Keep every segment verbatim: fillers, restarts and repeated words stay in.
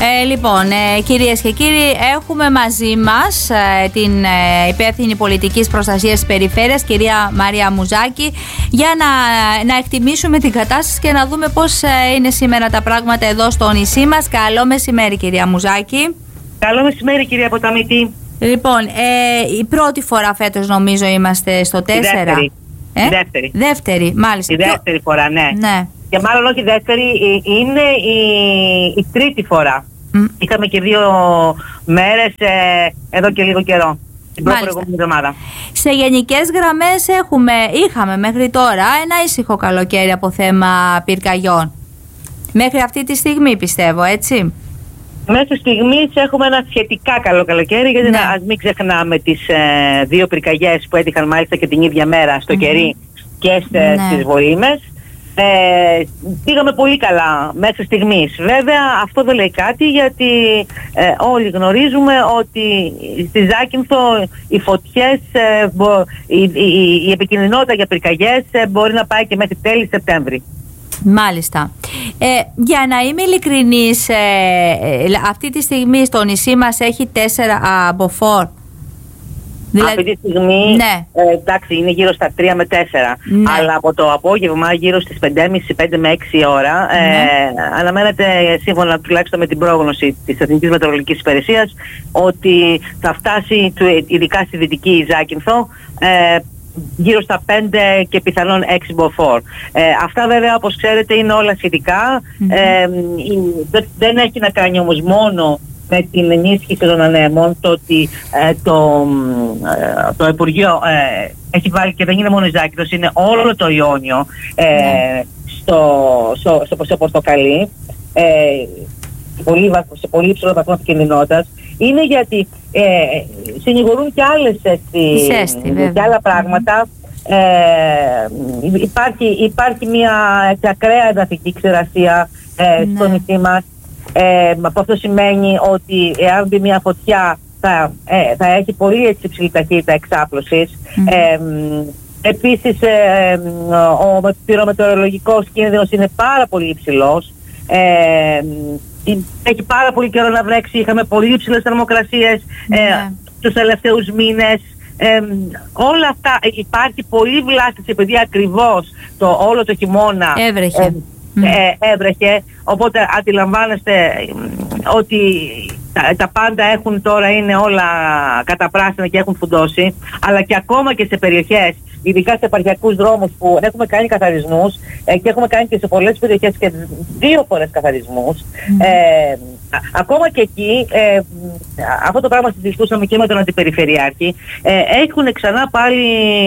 Ε, λοιπόν, ε, κυρίες και κύριοι, έχουμε μαζί μας ε, την ε, υπεύθυνη πολιτικής προστασίας της περιφέρειας, κυρία Μαρία Μουζάκη, για να, να εκτιμήσουμε την κατάσταση και να δούμε πώς ε, είναι σήμερα τα πράγματα εδώ στο νησί μας. Καλό μεσημέρι, κυρία Μουζάκη. Καλό μεσημέρι, κυρία Ποταμίτη. Λοιπόν, ε, η πρώτη φορά φέτος νομίζω είμαστε στο τέσσερα. Η δεύτερη. Ε? Η δεύτερη. Δεύτερη, μάλιστα. Η δεύτερη φορά, ναι. ναι. Και μάλλον όχι η δεύτερη, είναι η, η τρίτη φορά. Mm. Είχαμε και δύο μέρες ε, εδώ και λίγο καιρό. Την προηγούμενη εβδομάδα. Σε γενικές γραμμές έχουμε, είχαμε μέχρι τώρα ένα ήσυχο καλοκαίρι από θέμα πυρκαγιών. Μέχρι αυτή τη στιγμή, πιστεύω, έτσι. Μέχρι στιγμής έχουμε ένα σχετικά καλό καλοκαίρι, γιατί ναι. ας μην ξεχνάμε τις ε, δύο πυρκαγιές που έτυχαν μάλιστα και την ίδια μέρα στο mm-hmm. κερί και σε, ναι. στις Βοήμες. Ε, πήγαμε πολύ καλά μέχρι στιγμής. Βέβαια αυτό δεν λέει κάτι, γιατί ε, όλοι γνωρίζουμε ότι στη Ζάκυνθο οι φωτιές, ε, μπο, η, η, η επικινδυνότητα για πυρκαγιές ε, μπορεί να πάει και μέχρι τέλη Σεπτέμβρη. Μάλιστα. Ε, για να είμαι ειλικρινής, ε, ε, αυτή τη στιγμή στο νησί μας έχει τέσσερα μποφόρ. Δηλαδή, αυτή τη στιγμή, ναι. ε, εντάξει, είναι γύρω στα τρία με τέσσερα. Ναι. Αλλά από το απόγευμα, γύρω στις πέντε και μισή, πέντε με έξι ώρα, ε, ναι. αναμένεται, σύμφωνα τουλάχιστον με την πρόγνωση της Εθνικής Μετεωρολογικής Υπηρεσίας, ότι θα φτάσει, ειδικά στη δυτική Ζάκυνθο, ε, γύρω στα πέντε και πιθανόν έξι μποφόρ. Ε, αυτά βέβαια, όπως ξέρετε, είναι όλα σχετικά. Mm-hmm. Ε, δεν, δεν έχει να κάνει όμως μόνο με την ενίσχυση των ανέμων, το ότι ε, το, ε, το Υπουργείο ε, έχει βάλει, και δεν είναι μόνο η Ζάκυνθος, είναι όλο το Ιόνιο ε, mm. στο, στο, στο, στο πορτοκαλί, ε, πολύ, σε πολύ υψηλό βαθμό επικινδυνότητας. Είναι γιατί ε, συνηγορούν και άλλες έτσι, Ζέστη, και άλλα πράγματα. Ε, υπάρχει, υπάρχει μια έτσι, ακραία εδαφική ξηρασία ε, ναι. στο νησί μας. Ε, αυτό σημαίνει ότι εάν μπει μια φωτιά θα, ε, θα έχει πολύ έτσι υψηλή ταχύτητα εξάπλωσης. Mm-hmm. Ε, επίσης ε, ο πυρομετεωρολογικός κίνδυνος είναι πάρα πολύ υψηλός. Ε, έχει πάρα πολύ καιρό να βρέξει, είχαμε πολύ υψηλές θερμοκρασίες ε, yeah. τους τελευταίους μήνες. Ε, όλα αυτά, υπάρχει πολύ βλάστηση, επειδή ακριβώς το, όλο το χειμώνα έβρεχε. Ε, Mm. Ε, έβρεχε, οπότε αντιλαμβάνεστε ότι τα, τα πάντα έχουν τώρα, είναι όλα καταπράσινα και έχουν φουντώσει, αλλά και ακόμα και σε περιοχές, ειδικά σε επαρχιακούς δρόμους που έχουμε κάνει καθαρισμούς ε, και έχουμε κάνει και σε πολλές περιοχές και δύο φορές καθαρισμούς, mm. ε, ακόμα και εκεί ε, αυτό το πράγμα συζητούσαμε και με τον Αντιπεριφερειάρχη, ε, έχουν ξανά πάλι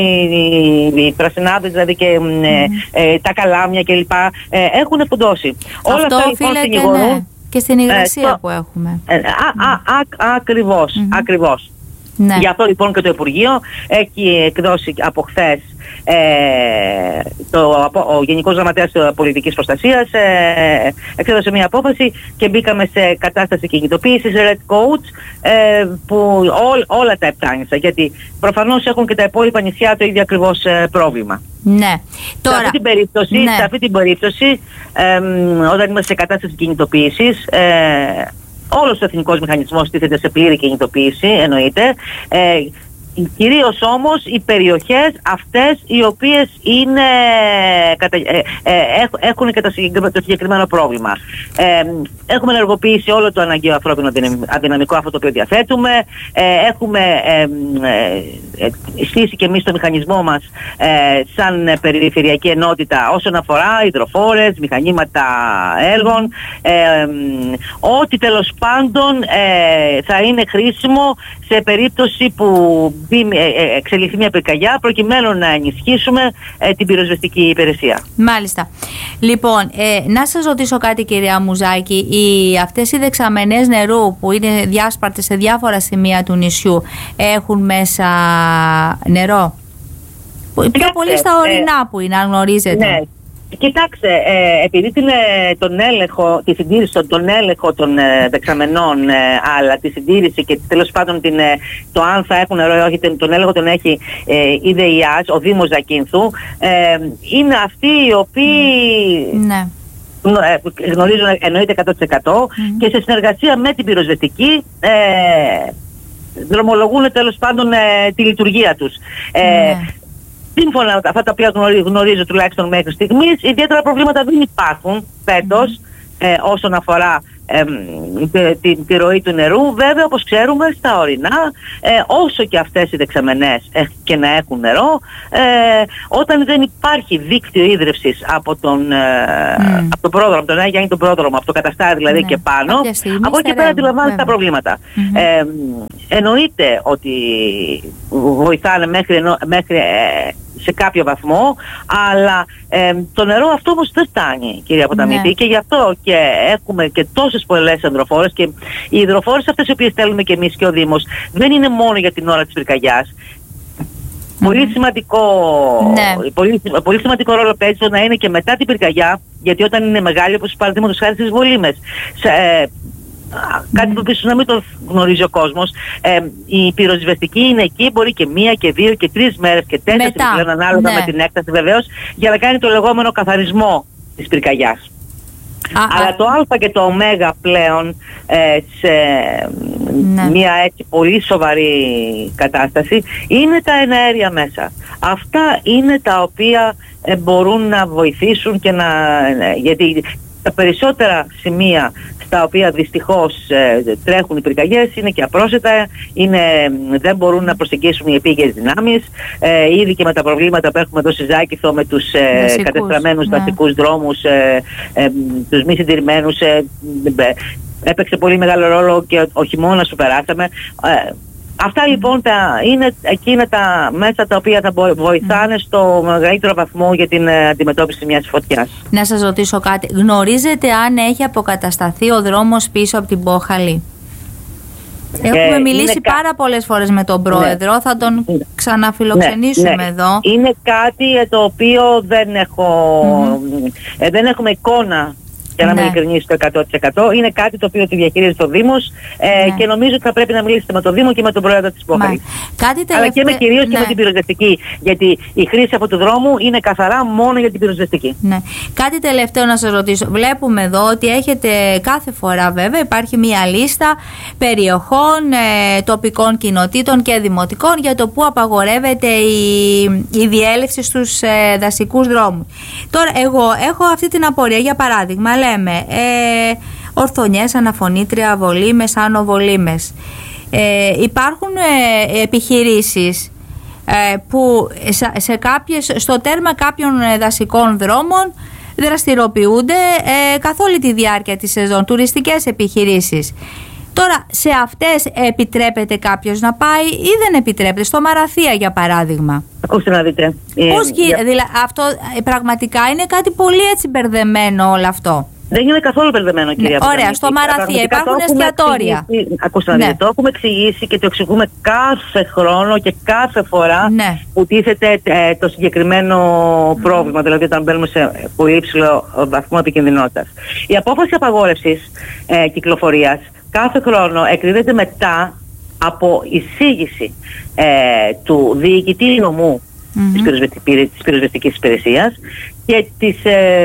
οι πρασινάδες, δηλαδή και mm. ε, ε, τα καλάμια κλπ. Ε, έχουν φουντώσει. Αυτό όλα αυτά λοιπόν συνηγορούν, ναι. και στην υγρασία ε, το, που έχουμε. Ε, α, α, α, α, ακριβώς, mm-hmm. ακριβώς. Ναι. Γι' αυτό λοιπόν και το Υπουργείο έχει εκδώσει από χθες ε, το, ο Γενικός Γραμματέας Πολιτικής Προστασίας ε, εξέδωσε μια απόφαση και μπήκαμε σε κατάσταση κινητοποίησης Red Coach, ε, που ό, όλα τα επτάνησα, γιατί προφανώς έχουν και τα υπόλοιπα νησιά το ίδιο ακριβώς ε, πρόβλημα. Ναι. Τώρα, σε αυτή την περίπτωση, ναι. σε αυτή την περίπτωση ε, όταν είμαστε σε κατάσταση κινητοποίησης, ε, όλος ο εθνικός μηχανισμός τίθεται σε πλήρη κινητοποίηση, εννοείται. Ε, κυρίως όμως οι περιοχές αυτές οι οποίες είναι, ε, ε, έχουν και το συγκεκριμένο πρόβλημα. Ε, έχουμε ενεργοποιήσει όλο το αναγκαίο ανθρώπινο αδυναμικό, αυτό το οποίο διαθέτουμε. Ε, έχουμε ε, ε, στήσει και εμείς το μηχανισμό μας ε, σαν περιφερειακή ενότητα όσον αφορά υδροφόρες, μηχανήματα έργων, ε, ε, ό,τι τέλος πάντων ε, θα είναι χρήσιμο σε περίπτωση που εξελιχθεί μια πυρκαγιά, προκειμένου να ενισχύσουμε ε, την πυροσβεστική υπηρεσία. Μάλιστα. Λοιπόν, ε, να σας ρωτήσω κάτι, κυρία Μουζάκη. Οι, αυτές οι δεξαμενές νερού που είναι διάσπαρτες σε διάφορα σημεία του νησιού έχουν μέσα νερό? Πιο πολύ στα ορεινά ε, που είναι, αν γνωρίζετε. Ναι. Κοιτάξτε, ε, επειδή την, ε, τον έλεγχο, τη συντήρηση, τον, τον έλεγχο των ε, δεξαμενών, ε, αλλά τη συντήρηση και τέλος πάντων την, ε, το αν θα έχουν νερό ή όχι, τον έλεγχο τον έχει ε, η ΔΕΙΑΣ, ο Δήμος Ζακύνθου, ε, είναι αυτοί οι οποίοι ναι. γνωρίζουν εννοείται εκατό τοις εκατό mm-hmm. και σε συνεργασία με την πυροσβεστική ε, δρομολογούν τέλος πάντων ε, τη λειτουργία τους. Ε, mm-hmm. Σύμφωνα με αυτά τα οποία γνωρίζω, γνωρίζω τουλάχιστον μέχρι στιγμής, ιδιαίτερα προβλήματα δεν υπάρχουν φέτος mm-hmm. ε, όσον αφορά Ε, τη, τη ροή του νερού. Βέβαια, όπως ξέρουμε, στα ορεινά ε, όσο και αυτές οι δεξαμενές ε, και να έχουν νερό, ε, όταν δεν υπάρχει δίκτυο ίδρυυσης από τον, ε, mm. από τον πρόδρομο, τον Άγιο Γιάννη τον πρόδρομο, από το καταστάδι δηλαδή mm. και πάνω, από εκεί πέρα αντιλαμβάνεται τα προβλήματα. Mm-hmm. Ε, εννοείται ότι βοηθάνε μέχρι, μέχρι ε, σε κάποιο βαθμό, αλλά ε, το νερό αυτό όμως δεν φτάνει, κυρία Ποταμίτη, ναι. και γι' αυτό και έχουμε και τόσες πολλές υδροφόρες, και οι υδροφόρες αυτές οι οποίες στέλνουμε και εμείς και ο Δήμος δεν είναι μόνο για την ώρα της πυρκαγιάς. Mm. Πολύ σημαντικό, ναι. πολύ, πολύ σημαντικό ρόλο παίζει το να είναι και μετά την πυρκαγιά, γιατί όταν είναι μεγάλη, όπως παραδείγματος χάρη στις Βολήμες, σε, ε, κάτι που ίσως να μην το γνωρίζει ο κόσμος, ε, η πυροσβεστική είναι εκεί, μπορεί και μία και δύο και τρεις μέρες και τέσσερις πλέον, ανάλογα ναι. με την έκταση βεβαίως, για να κάνει το λεγόμενο καθαρισμό της πυρκαγιάς. Α, Αλλά α. το α και το ω πλέον ε, σε ναι. μια έτσι πολύ σοβαρή κατάσταση είναι τα εναέρια μέσα. Αυτά είναι τα οποία ε, μπορούν να βοηθήσουν και να... Ε, γιατί τα περισσότερα σημεία στα οποία δυστυχώς ε, τρέχουν οι πυρκαγιές είναι και απρόσιτα, είναι, δεν μπορούν να προσεγγίσουν οι επίγειες δυνάμεις, ε, ήδη και με τα προβλήματα που έχουμε εδώ στη Ζάκηθο με τους ε, κατεστραμμένους ναι. δασικούς δρόμους, ε, ε, τους μη συντηρημένους, ε, ε, έπαιξε πολύ μεγάλο ρόλο και ο χειμώνας που περάσαμε. Ε, Αυτά λοιπόν τα, είναι εκείνα τα μέσα τα οποία θα βοηθάνε στο μεγαλύτερο βαθμό για την αντιμετώπιση μιας φωτιάς. Να σας ρωτήσω κάτι. Γνωρίζετε αν έχει αποκατασταθεί ο δρόμος πίσω από την Μπόχαλη? Έχουμε ε, μιλήσει πάρα κα... πολλές φορές με τον πρόεδρο, ναι. θα τον ξαναφιλοξενήσουμε ναι, ναι. εδώ. Είναι κάτι το οποίο δεν έχω, mm-hmm. ε, δεν έχουμε εικόνα. Για να ναι. μην ειλικρινείς το εκατό τοις εκατό, είναι κάτι το οποίο τη διαχειρίζεται ο Δήμος ε, ναι. και νομίζω ότι θα πρέπει να μιλήσετε με τον Δήμο και με τον πρόεδρο της Μπόχαλης. Τελευταία... Αλλά και με κυρίως ναι. και με την πυροσβεστική. Γιατί η χρήση αυτού του δρόμου είναι καθαρά μόνο για την πυροσβεστική. Ναι. Κάτι τελευταίο να σας ρωτήσω. Βλέπουμε εδώ ότι έχετε κάθε φορά, βέβαια, υπάρχει μία λίστα περιοχών, ε, τοπικών κοινοτήτων και δημοτικών για το που απαγορεύεται η, η διέλευση στους ε, δασικούς δρόμους. Τώρα, εγώ έχω αυτή την απορία, για παράδειγμα. Λέμε ε, Ορθονιές, Αναφωνήτρια, Βολήμες, Άνω Βολήμες. Ε, υπάρχουν ε, επιχειρήσεις ε, που σε, σε κάποιες, στο τέρμα κάποιων δασικών δρόμων δραστηριοποιούνται ε, καθ' όλη τη διάρκεια της σεζόν, τουριστικές επιχειρήσεις. Τώρα, σε αυτές επιτρέπεται κάποιος να πάει ή δεν επιτρέπεται? Στο Μαραθία, για παράδειγμα. Ακούστε να δείτε. Πώς, ε, δηλαδή, αυτό ε, πραγματικά είναι κάτι πολύ έτσι μπερδεμένο όλο αυτό. Δεν είναι καθόλου μπερδεμένο, κυρία ναι, ωραία, στο Μαραθία υπάρχουν εστιατόρια. Ακούστε να δείτε, ναι. το έχουμε εξηγήσει και το εξηγούμε κάθε χρόνο και κάθε φορά ναι. που τίθεται ε, το συγκεκριμένο mm. πρόβλημα, δηλαδή όταν μπαίνουμε σε πολύ υψηλό βαθμό επικινδυνότητας. Η απόφαση απαγόρευσης ε, κυκλοφορίας κάθε χρόνο εκδίδεται μετά από εισήγηση ε, του διοικητή νομού mm-hmm. της πυροσβεστικής υπηρεσίας και της,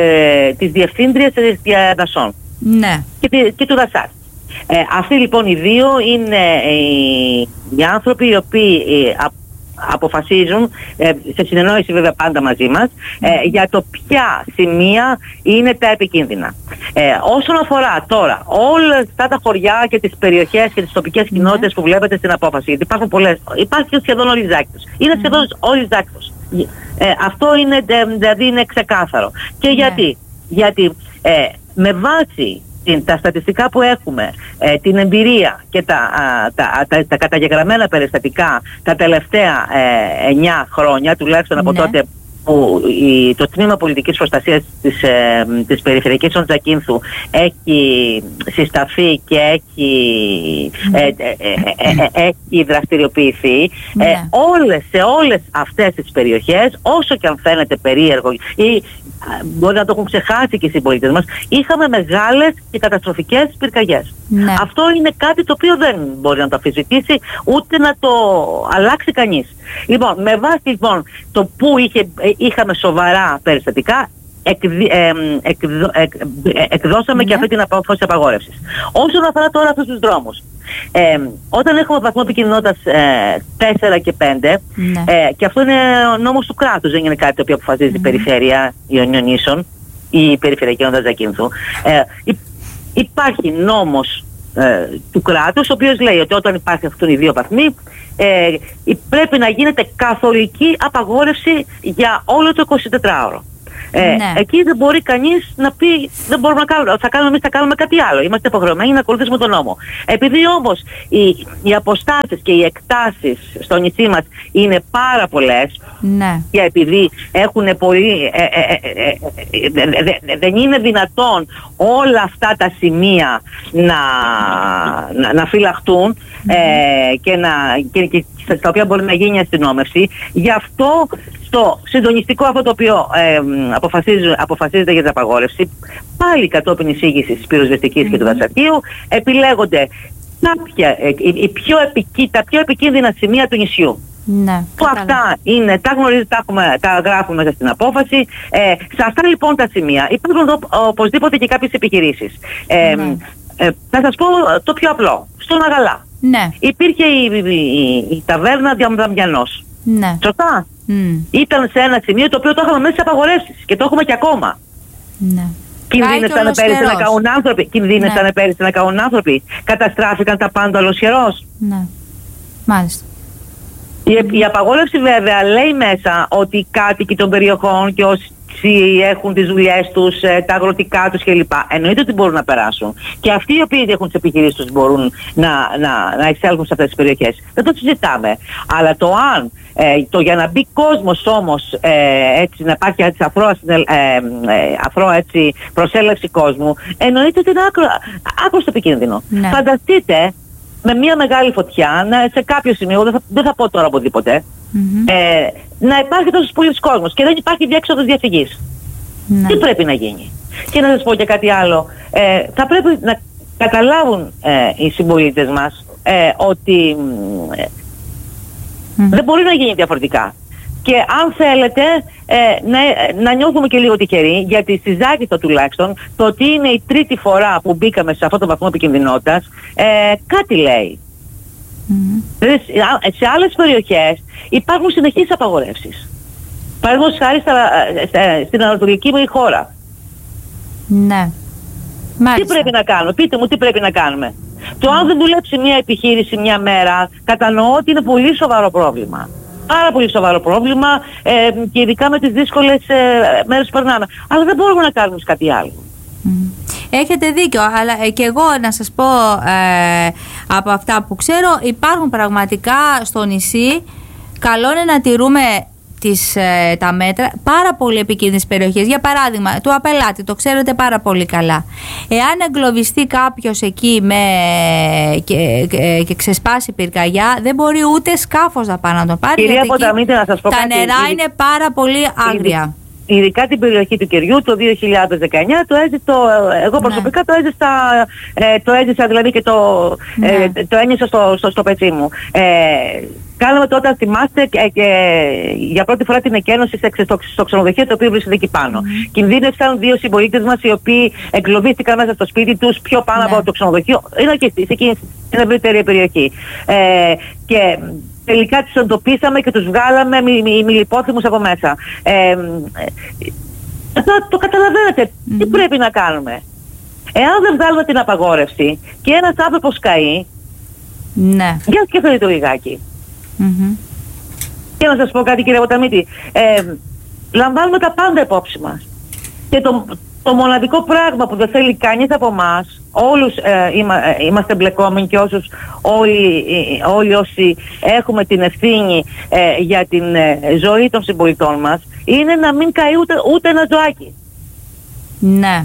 ε, της διευθύντριας δασών ναι. και, και του δασάρ. Ε, αυτοί λοιπόν οι δύο είναι οι, οι άνθρωποι οι οποίοι ε, αποφασίζουν, ε, σε συνεννόηση βέβαια πάντα μαζί μας, ε, για το ποια σημεία είναι τα επικίνδυνα. Ε, όσον αφορά τώρα όλα αυτά τα χωριά και τις περιοχές και τις τοπικές mm. κοινότητες που βλέπετε στην απόφαση, γιατί υπάρχουν πολλές, υπάρχει σχεδόν όλη η Ζάκηθος. Είναι mm. σχεδόν όλη η Ζάκηθος. Ε, αυτό είναι, δηλαδή είναι ξεκάθαρο. Και mm. γιατί? Γιατί ε, με βάση την, τα στατιστικά που έχουμε, ε, την εμπειρία και τα, α, τα, τα, τα καταγεγραμμένα περιστατικά τα τελευταία ε, εννιά χρόνια, τουλάχιστον από ναι. τότε που η, το Τμήμα Πολιτικής Προστασίας της, ε, της Περιφερειακής Όντα Ζακίνθου έχει συσταθεί και έχει, ε, ε, ε, ε, έχει δραστηριοποιηθεί, ε, ναι. όλες, σε όλες αυτές τις περιοχές, όσο και αν φαίνεται περίεργο ή μπορεί να το έχουν ξεχάσει και οι συμπολίτες μας, είχαμε μεγάλες και καταστροφικές πυρκαγιές. Ναι. Αυτό είναι κάτι το οποίο δεν μπορεί να το αμφισβητήσει ούτε να το αλλάξει κανείς. Λοιπόν, με βάση λοιπόν το που είχε, είχαμε σοβαρά περιστατικά, εκδι, ε, εκδο, εκ, ε, εκδώσαμε ναι. και αυτή την απόφαση απαγόρευσης. Όσον αφορά τώρα αυτούς τους δρόμους, ε, όταν έχουμε βαθμό επικινδυνότητας ε, τέσσερα και πέντε, ναι. ε, και αυτό είναι ο νόμος του κράτους, δεν είναι κάτι το οποίο αποφασίζει mm. η Περιφέρεια Ιωνίων Νήσων ή η Περιφερειακή Ένωση Ζακίνθου. Ε, υ, υπάρχει νόμος ε, του κράτους, ο οποίος λέει ότι όταν υπάρχει αυτόν οι δύο βαθμοί, ε, πρέπει να γίνεται καθολική απαγόρευση για όλο το εικοσιτετράωρο. Ε, ναι. Εκεί δεν μπορεί κανείς να πει δεν μπορούμε να κάνουμε, θα κάνουμε, εμείς θα κάνουμε κάτι άλλο. Είμαστε υποχρεωμένοι να ακολουθήσουμε τον νόμο. Επειδή όμως οι, οι αποστάσεις και οι εκτάσεις στο νησί μας είναι πάρα πολλές, ναι. και επειδή έχουν πολύ, ε, ε, ε, ε, ε, ε, δεν είναι δυνατόν όλα αυτά τα σημεία να, να, να φυλαχτούν mm-hmm. ε, και, να, και, και στα οποία μπορεί να γίνει αστυνόμευση, γι' αυτό το συντονιστικό αυτό το οποίο ε, αποφασίζεται για την απαγόρευση, πάλι κατόπιν εισήγησης της πυροσβεστικής mm-hmm. και του δασαρχείου, επιλέγονται κάποια, ε, η, η πιο επικί, τα πιο επικίνδυνα σημεία του νησιού. Ναι, που αυτά είναι, τα γνωρίζετε, τα, έχουμε, τα γράφουμε μέσα στην απόφαση. Ε, σε αυτά λοιπόν τα σημεία υπάρχουν ο, οπωσδήποτε και κάποιες επιχειρήσεις. Ε, ναι. ε, θα σας πω το πιο απλό. Στον Αγαλά. Ναι. Υπήρχε η, η, η, η ταβέρνα Διαμδαμιανός. Ναι. Σωστά. Mm. Ήταν σε ένα σημείο το οποίο το είχαμε μέσα σε απαγορεύσεις και το έχουμε και ακόμα. Ναι. Κινδύνευσαν πέρυσι να καούν άνθρωποι. Κινδύνευσαν ναι. πέρυσι να καούν άνθρωποι. Καταστράφηκαν τα πάντα ολοσχερός. Ναι. Μάλιστα. Η, mm. η απαγόρευση βέβαια λέει μέσα ότι οι κάτοικοι των περιοχών και όσοι έχουν τις δουλειές τους, τα αγροτικά τους κλπ. Εννοείται ότι μπορούν να περάσουν. Και αυτοί οι οποίοι έχουν τις επιχειρήσεις τους μπορούν να, να, να εισέλθουν σε αυτές τις περιοχές. Δεν το συζητάμε. Αλλά το αν, ε, το για να μπει κόσμος όμως, ε, έτσι, να υπάρχει έτσι, αφρό, ε, ε, αφρό έτσι, προσέλευση κόσμου, εννοείται ότι είναι άκρο, άκρος επικίνδυνο. Ναι. Φανταστείτε με μια μεγάλη φωτιά, να, σε κάποιο σημείο, δεν θα, δεν θα πω τώρα οπουδήποτε, mm-hmm. ε, να υπάρχει τόσος πολύς κόσμος και δεν υπάρχει διέξοδος διαφυγής. Ναι. Τι πρέπει να γίνει? Και να σας πω και κάτι άλλο. Ε, θα πρέπει να καταλάβουν ε, οι συμπολίτες μας ε, ότι ε, mm-hmm. δεν μπορεί να γίνει διαφορετικά. Και αν θέλετε ε, να, να νιώθουμε και λίγο τυχεροί, γιατί στη Ζάκυνθο τουλάχιστον το ότι είναι η τρίτη φορά που μπήκαμε σε αυτό το βαθμό επικινδυνότητας, ε, κάτι λέει. Mm-hmm. Δηλαδή, σε άλλες περιοχές υπάρχουν συνεχείς απαγορεύσεις. Παραδείγματος χάρη στα, στα, στην ανατολική μου χώρα. Ναι. Μάλιστα. Τι πρέπει να κάνουμε? Πείτε μου τι πρέπει να κάνουμε. Το αν δεν δουλέψει μια επιχείρηση μια μέρα, κατανοώ ότι είναι πολύ σοβαρό πρόβλημα. Πάρα πολύ σοβαρό πρόβλημα ε, και ειδικά με τις δύσκολες ε, μέρες που περνάμε. Αλλά δεν μπορούμε να κάνουμε κάτι άλλο. Mm. Έχετε δίκιο, αλλά ε, και εγώ να σας πω ε, από αυτά που ξέρω, υπάρχουν πραγματικά στο νησί, καλό είναι να τηρούμε τις, ε, τα μέτρα, πάρα πολύ επικίνδυνες περιοχές. Για παράδειγμα, το Απελάτη, το ξέρετε πάρα πολύ καλά. Εάν εγκλωβιστεί κάποιος εκεί με, και, και, και ξεσπάσει πυρκαγιά, δεν μπορεί ούτε σκάφος να πάει να τον πάρει. Κυρία Ποταμίτη, να σας πω τα κάτι, νερά η, είναι πάρα πολύ άγρια. Ειδικά την περιοχή του Κεριού το δύο χιλιάδες δεκαεννιά το έζησα, το, εγώ προσωπικά ναι. το έζησα, ε, το έζησα δηλαδή και το, ναι. ε, το ένιωσα στο, στο, στο πετσί μου. Ε, κάναμε τότε, αν θυμάστε, και, και για πρώτη φορά την εκένωση στο, στο ξενοδοχείο το οποίο βρίσκεται εκεί πάνω. Mm. Κινδύνευσαν δύο συμπολίτες μας οι οποίοι εγκλωβίστηκαν μέσα στο σπίτι τους πιο πάνω ναι. από το ξενοδοχείο. Είναι και σε εκείνη την ευρύτερη περιοχή. Ε, και τελικά τους εντοπίσαμε και τους βγάλαμε μη, μη, μιλιπόθυμους από μέσα. Ε, το, το καταλαβαίνετε. Mm-hmm. Τι πρέπει να κάνουμε? Εάν δεν βγάλουμε την απαγόρευση και ένας άνθρωπος καεί, ναι. για σκεφτείτε το λιγάκι. Mm-hmm. Και να σας πω κάτι, κύριε Ποταμίτη. Ε, λαμβάνουμε τα πάντα υπόψη μας. Και το, το μοναδικό πράγμα που δεν θέλει κανείς από εμάς, όλους ε, είμα, ε, είμαστε εμπλεκόμενοι και όσους, όλοι, ε, όλοι όσοι έχουμε την ευθύνη ε, για την ε, ζωή των συμπολιτών μας, είναι να μην καεί ούτε, ούτε ένα ζωάκι. Ναι.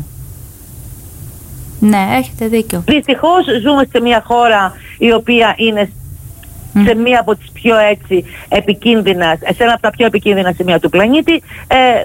Ναι, έχετε δίκιο. Δυστυχώς ζούμε σε μια χώρα η οποία είναι mm. σε μία από τις πιο έτσι επικίνδυνα, σε ένα από τα πιο επικίνδυνα σημεία του πλανήτη. Ε,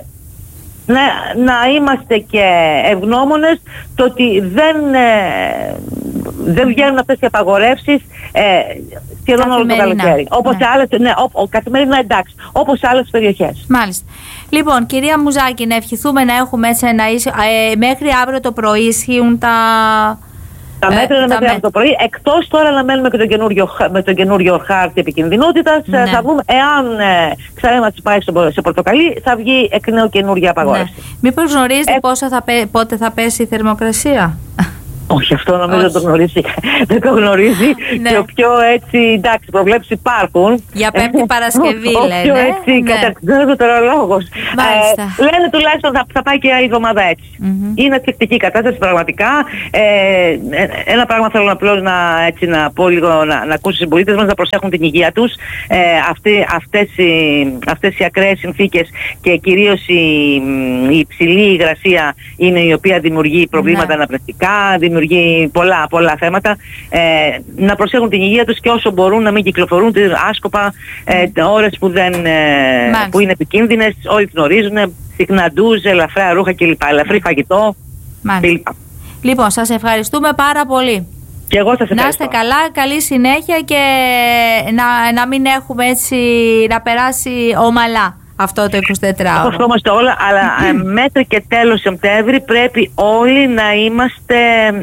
Να, να είμαστε και ευγνώμονες το ότι δεν, ε, δεν βγαίνουν αυτές οι απαγορεύσεις ε, σχεδόν όλο το καλοκαίρι. Όπως ναι. άλλες, ναι, ο, ο, καθημερινά εντάξει, όπως σε άλλες περιοχές. Μάλιστα. Λοιπόν, κυρία Μουζάκη, να ευχηθούμε να έχουμε έτσι ένα ίσιο, ε, μέχρι αύριο το πρωί ισχύουν τα... Τα μέτρα είναι μέχρι αύριο το πρωί, εκτός τώρα να μένουμε και το καινούριο, με τον καινούριο χάρτη επικινδυνότητας. Ναι. Θα δούμε, εάν ε, ξανά μας πάει σε πορτοκαλί, θα βγει εκ νέου καινούργια απαγόρευση. Ναι. Μήπως γνωρίζετε ε... πόσο θα, πότε θα πέσει η θερμοκρασία? Όχι, αυτό νομίζω δεν το γνωρίζει. Δεν το γνωρίζει. Ναι. Και ο πιο έτσι, εντάξει, προβλέψεις υπάρχουν. Για Πέμπτη Παρασκευή λένε. Ο πιο έτσι, ναι. καταξιδερολογός. Ε, λένε τουλάχιστον θα, θα πάει και η εβδομάδα έτσι. Mm-hmm. Είναι ασφικτική κατάσταση πραγματικά. Ε, ένα πράγμα θέλω απλώς να, έτσι, να πω λίγο, να, να ακούσω στους συμπολίτες μας να προσέχουν την υγεία τους. Ε, αυτοί, αυτές, οι, αυτές οι ακραίες συνθήκες και κυρίως η, η υψηλή υγρασία είναι η οποία δημιουργεί προβλήματα ναι. αναπνευστικά, δημιουργεί πολλά, πολλά θέματα. Ε, να προσέχουν την υγεία τους και όσο μπορούν να μην κυκλοφορούν άσκοπα ε, ώρες που, δεν, ε, που είναι επικίνδυνες. Όλοι γνωρίζουν, συχνά ντουζ, ελαφρά ρούχα κλπ. Ελαφρύ φαγητό κλπ. Λοιπόν, σας ευχαριστούμε πάρα πολύ. Και εγώ σας ευχαριστώ. Να είστε καλά, καλή συνέχεια και να, να μην έχουμε έτσι, να περάσει ομαλά αυτό το εικοσιτετράωρο. Ευχόμαστε όλα, αλλά ε, μέχρι και τέλος Σεπτέμβρη πρέπει όλοι να είμαστε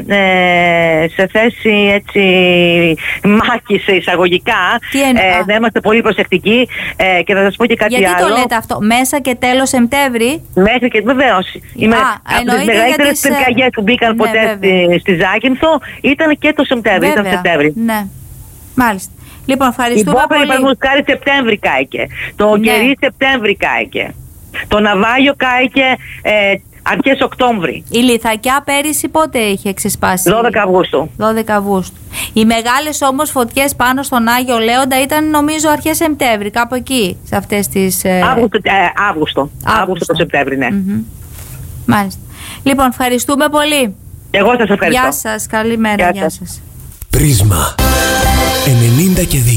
ε, σε θέση έτσι μάχης εισαγωγικά. Ε, να είμαστε πολύ προσεκτικοί ε, και θα σας πω και κάτι γιατί άλλο. Γιατί το λέτε αυτό, μέσα και τέλος Σεπτέμβρη? Μέχρι και βεβαίως. Είμαι από τις μεγαλύτερες πυρκαγιές που μπήκαν ναι, ποτέ στη, στη Ζάκυνθο ήταν και το Σεπτέμβρη. Ήταν Σεπτέμβρη. Ναι, μάλιστα. Λοιπόν, ευχαριστούμε πολύ. Η Πόπρα, παραδείγματος χάρη, Σεπτέμβρη κάηκε. Το ναι. Κερί Σεπτέμβρη κάηκε. Το Ναυάγιο κάηκε ε, αρχές Οκτώβρη. Η Λιθακιά πέρυσι πότε είχε ξεσπάσει? δώδεκα Αυγούστου. δώδεκα Αυγούστου. Οι μεγάλες όμως φωτιές πάνω στον Άγιο Λέοντα ήταν νομίζω αρχές Σεπτέμβρη, κάπου εκεί, σε αυτές τις... Ε... Αύγουστο, ε, Αύγουστο. Αύγουστο το Σεπτέμβρη, ναι. Mm-hmm. Μάλιστα. Λοιπόν, ευχαριστούμε πολύ. Εγώ σας ευχαριστώ. Γεια σας, καλημέρα. Γεια, Γεια σας. Πρίσμα ενενήντα και δύο.